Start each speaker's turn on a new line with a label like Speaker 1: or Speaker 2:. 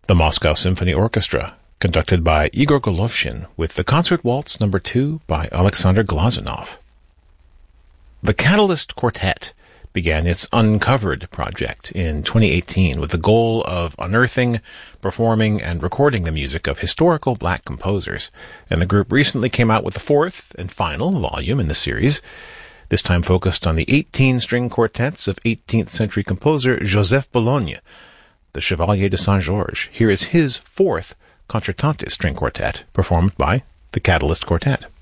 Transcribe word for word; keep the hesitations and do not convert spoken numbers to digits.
Speaker 1: The Moscow Symphony Orchestra, conducted by Igor Golovshin, with the Concert Waltz Number two by Alexander Glazunov. The Catalyst Quartet began its Uncovered project in twenty eighteen with the goal of unearthing, performing, and recording the music of historical black composers, and the group recently came out with the fourth and final volume in the series, this time focused on the eighteen-string quartets of eighteenth century composer Joseph Bologne, the Chevalier de Saint-Georges. Here is his fourth concertante string quartet, performed by the Catalyst Quartet.